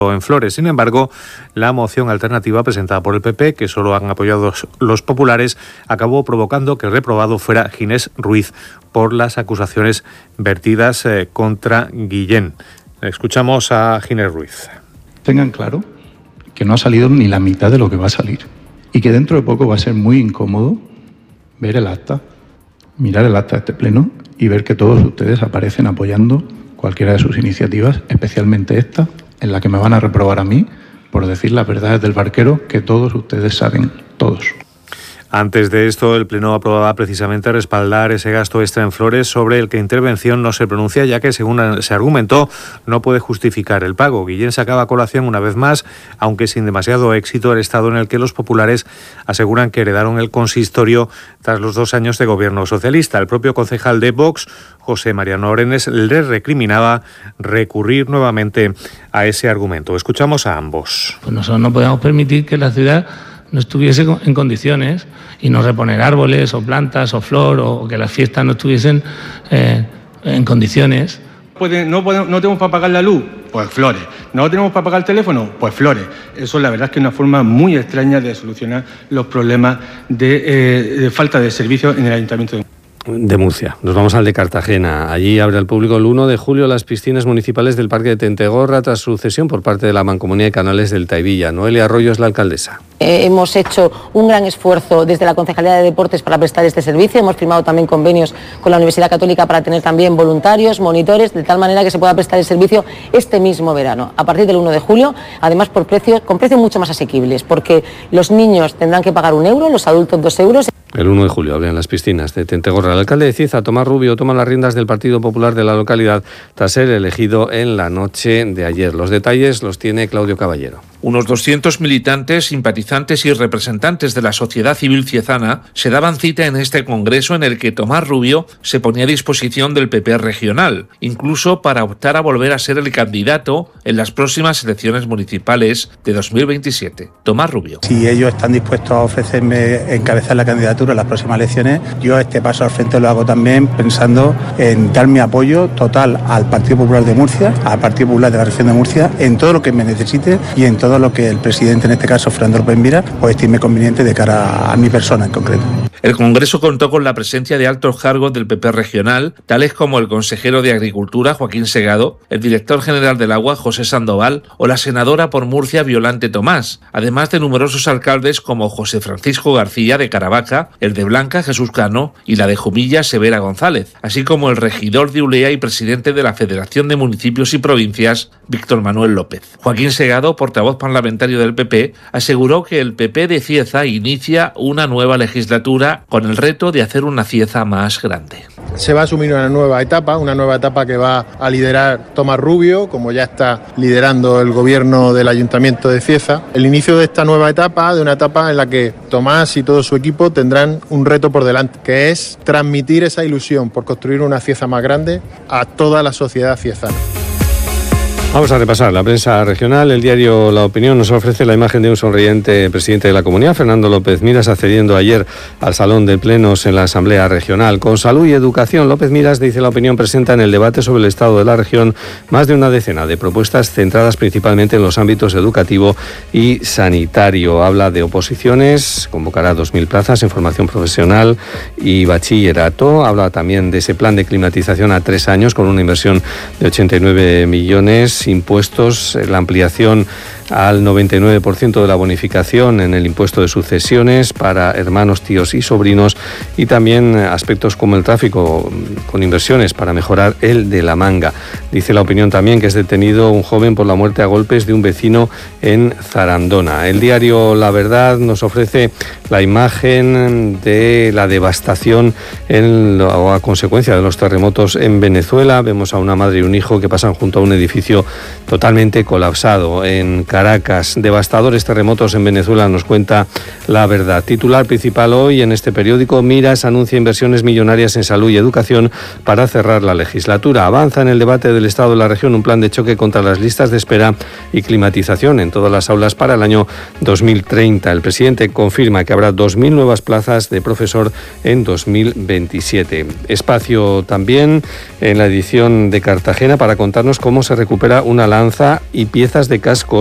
en Flores. Sin embargo, la moción alternativa presentada por el PP, que solo han apoyado los populares, acabó provocando que el reprobado fuera Ginés Ruiz por las acusaciones vertidas contra Guillén. Escuchamos a Ginés Ruiz. Tengan claro que no ha salido ni la mitad de lo que va a salir y que dentro de poco va a ser muy incómodo ver el acta, mirar el acta de este pleno y ver que todos ustedes aparecen apoyando cualquiera de sus iniciativas, especialmente esta, en la que me van a reprobar a mí por decir las verdades del barquero que todos ustedes saben, todos. Antes de esto, el Pleno aprobaba precisamente respaldar ese gasto extra en Flores sobre el que Intervención no se pronuncia, ya que, según se argumentó, no puede justificar el pago. Guillén sacaba a colación una vez más, aunque sin demasiado éxito, el estado en el que los populares aseguran que heredaron el consistorio tras los 2 años de gobierno socialista. El propio concejal de Vox, José Mariano Orenes, le recriminaba recurrir nuevamente a ese argumento. Escuchamos a ambos. Pues nosotros no podemos permitir que la ciudad no estuviese en condiciones y no reponer árboles o plantas o flor o que las fiestas no estuviesen en condiciones. No tenemos para pagar la luz, pues Flores. No tenemos para pagar el teléfono, pues Flores. Eso la verdad es que es una forma muy extraña de solucionar los problemas de falta de servicios en el Ayuntamiento de Murcia. Nos vamos al de Cartagena. Allí abre al público el 1 de julio las piscinas municipales del Parque de Tentegorra tras su cesión por parte de la Mancomunidad de Canales del Taivilla. Noelia Arroyo es la alcaldesa. Hemos hecho un gran esfuerzo desde la Concejalía de Deportes para prestar este servicio. Hemos firmado también convenios con la Universidad Católica para tener también voluntarios, monitores, de tal manera que se pueda prestar el servicio este mismo verano, a partir del 1 de julio, además con precios mucho más asequibles, porque los niños tendrán que pagar 1 euro, los adultos 2 euros. El 1 de julio abren las piscinas de Tentegorra. El alcalde de Cieza, Tomás Rubio, toma las riendas del Partido Popular de la localidad tras ser elegido en la noche de ayer. Los detalles los tiene Claudio Caballero. Unos 200 militantes, simpatizantes y representantes de la sociedad civil ciezana se daban cita en este congreso en el que Tomás Rubio se ponía a disposición del PP regional, incluso para optar a volver a ser el candidato en las próximas elecciones municipales de 2027. Tomás Rubio. Si ellos están dispuestos a ofrecerme encabezar la candidatura en las próximas elecciones, yo este paso al frente lo hago también pensando en dar mi apoyo total al Partido Popular de Murcia, al Partido Popular de la región de Murcia, en todo lo que me necesite y en todo lo que el presidente, en este caso Fernando López Mira, pues estime conveniente de cara a mi persona en concreto. El Congreso contó con la presencia de altos cargos del PP regional, tales como el consejero de Agricultura, Joaquín Segado, el director general del Agua, José Sandoval, o la senadora por Murcia, Violante Tomás, además de numerosos alcaldes como José Francisco García de Caravaca, el de Blanca, Jesús Cano, y la de Jumilla, Severa González, así como el regidor de Ulea y presidente de la Federación de Municipios y Provincias, Víctor Manuel López. Joaquín Segado, portavoz parlamentario del PP, aseguró que el PP de Cieza inicia una nueva legislatura con el reto de hacer una Cieza más grande. Se va a asumir una nueva etapa que va a liderar Tomás Rubio, como ya está liderando el gobierno del Ayuntamiento de Cieza. El inicio de esta nueva etapa, de una etapa en la que Tomás y todo su equipo tendrán un reto por delante, que es transmitir esa ilusión por construir una Cieza más grande a toda la sociedad ciezana. Vamos a repasar la prensa regional. El diario La Opinión nos ofrece la imagen de un sonriente presidente de la comunidad, Fernando López Miras, accediendo ayer al Salón de Plenos en la Asamblea Regional. Con salud y educación, López Miras, dice La Opinión, presenta en el debate sobre el estado de la región más de una decena de propuestas centradas principalmente en los ámbitos educativo y sanitario. Habla de oposiciones, convocará 2.000 plazas en formación profesional y bachillerato. Habla también de ese plan de climatización a 3 años con una inversión de 89 millones, impuestos, la ampliación al 99% de la bonificación en el impuesto de sucesiones para hermanos, tíos y sobrinos, y también aspectos como el tráfico, con inversiones para mejorar el de La Manga. Dice La Opinión también que es detenido un joven por la muerte a golpes de un vecino en Zarandona. El diario La Verdad nos ofrece la imagen de la devastación a consecuencia de los terremotos en Venezuela. Vemos a una madre y un hijo que pasan junto a un edificio totalmente colapsado en Caracas. Devastadores terremotos en Venezuela, nos cuenta La Verdad. Titular principal hoy en este periódico: Miras anuncia inversiones millonarias en salud y educación para cerrar la legislatura. Avanza en el debate del Estado de la región un plan de choque contra las listas de espera y climatización en todas las aulas para el año 2030. El presidente confirma que habrá 2.000 nuevas plazas de profesor en 2027. Espacio también en la edición de Cartagena para contarnos cómo se recupera una lanza y piezas de casco